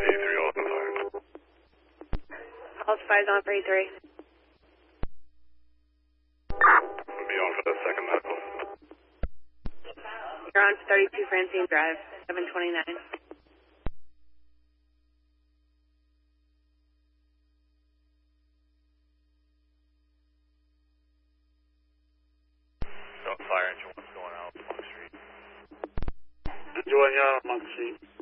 A3 open fire. All spies on for A3. Be on for the second medical. You're on 32 Francine Drive, 729. Fire engine 1's going out, Monk Street. Engine 1 out on Monk Street.